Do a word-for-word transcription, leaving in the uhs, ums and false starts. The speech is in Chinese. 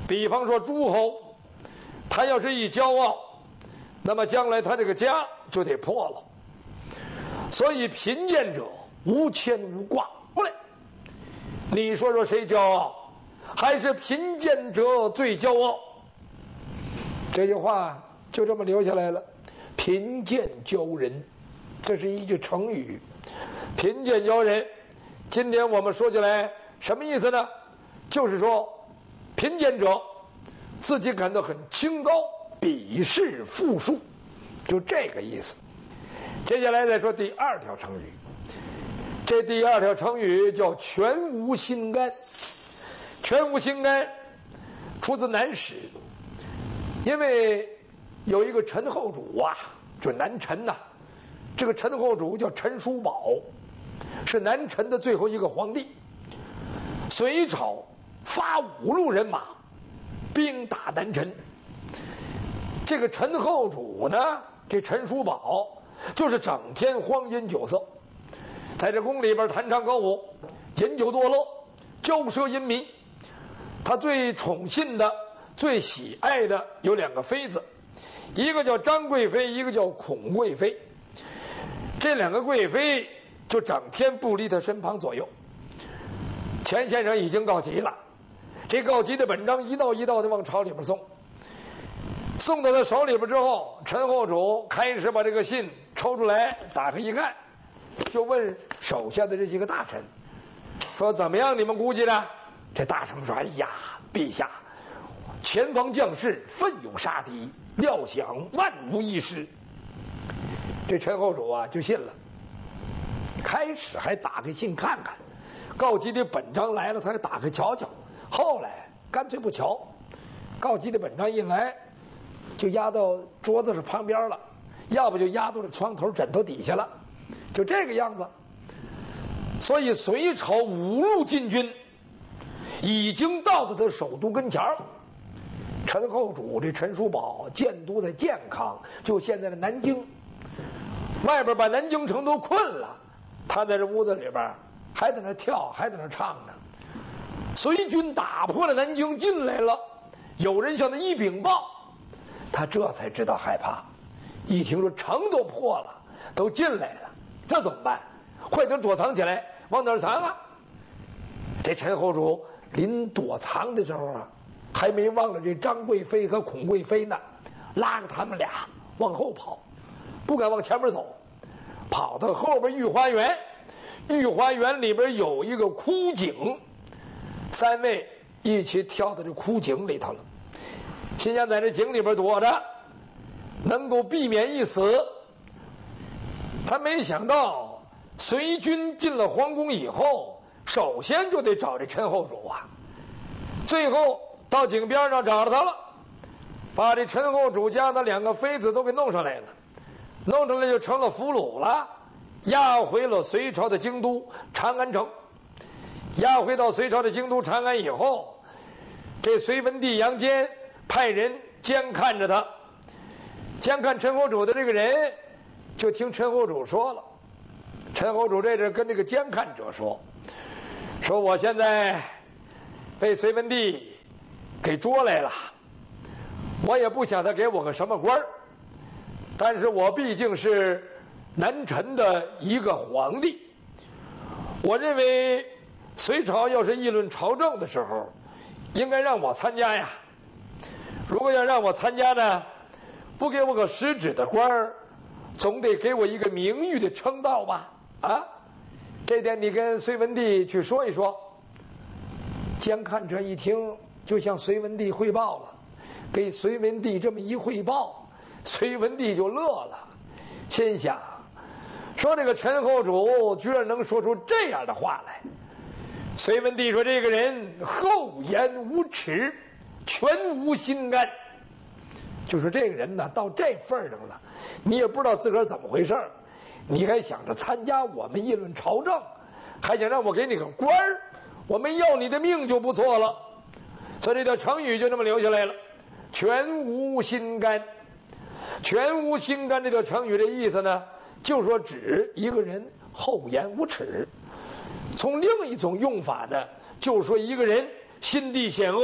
比方说诸侯，他要是一骄傲，那么将来他这个家就得破了。所以贫贱者无牵无挂。过来，你说说谁骄傲？还是贫贱者最骄傲？这句话就这么留下来了。贫贱骄人，这是一句成语。贫贱骄人，今天我们说起来什么意思呢？就是说贫贱者自己感到很清高，鄙视富庶，就这个意思。接下来再说第二条成语，这第二条成语叫全无心肝。全无心肝出自南史，因为有一个陈后主啊，就南陈呐、啊，这个陈后主叫陈叔宝，是南陈的最后一个皇帝。隋朝发五路人马兵打南陈，这个陈后主呢，这陈叔宝就是整天荒饮酒色，在这宫里边弹唱歌舞，饮酒作乐，骄奢淫靡。他最宠信的、最喜爱的有两个妃子，一个叫张贵妃，一个叫孔贵妃。这两个贵妃就整天不离他身旁左右。钱先生已经告急了，这告急的本章一道一道的往朝里边送，送到他手里边之后，陈后主开始把这个信抽出来，打开一看，就问手下的这几个大臣说：“怎么样？你们估计的？”这大臣说：“哎呀，陛下，前方将士奋勇杀敌，料想万无一失。”这陈后主啊就信了，开始还打开信看看，告急的本章来了，他还打开瞧瞧，后来干脆不瞧，告急的本章一来就压到桌子上旁边了，要不就压到了床头枕头底下了，就这个样子。所以隋朝五路禁军已经到了他首都跟前儿。陈后主这陈叔宝建都在建康，就现在的南京，外边把南京城都困了，他在这屋子里边还在那跳，还在那唱呢。隋军打破了南京进来了，有人向他一禀报，他这才知道害怕。一听说城都破了，都进来了，这怎么办？快点躲藏起来，往哪儿藏啊？这陈后主临躲藏的时候啊，还没忘了这张贵妃和孔贵妃呢，拉着他们俩往后跑，不敢往前面走，跑到后边御花园，御花园里边有一个枯井，三位一起跳到这枯井里头了，心想在这井里边躲着能够避免一死。他没想到隋军进了皇宫以后，首先就得找这陈后主啊，最后到井边上找着他了，把这陈后主家的两个妃子都给弄上来了，弄上来就成了俘虏了，押回了隋朝的京都长安城。押回到隋朝的京都长安以后，这隋文帝杨坚派人监看着他，监看陈后主的这个人就听陈后主说了，陈后主这阵跟这个监看者说说我现在被隋文帝给捉来了，我也不想他给我个什么官儿，但是我毕竟是南陈的一个皇帝，我认为隋朝要是议论朝政的时候，应该让我参加呀。如果要让我参加呢，不给我个实质的官儿，总得给我一个名誉的称道吧？啊，这点你跟隋文帝去说一说。监看者一听，就向隋文帝汇报了。给隋文帝这么一汇报，隋文帝就乐了，心想说这个陈后主居然能说出这样的话来。隋文帝说这个人厚颜无耻，全无心肝，就说这个人呢到这份上了，你也不知道自个儿怎么回事，你还想着参加我们议论朝政，还想让我给你个官儿，我们要你的命就不错了。所以这条成语就这么留下来了，全无心肝。全无心肝这条成语的意思呢，就说指一个人厚颜无耻。从另一种用法呢，就说一个人心地险恶。